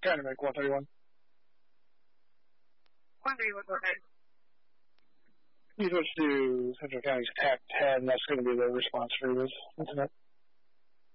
Kind of make 131. 131, go ahead. You switch to Central County's Act 10. That's going to be the response for this incident.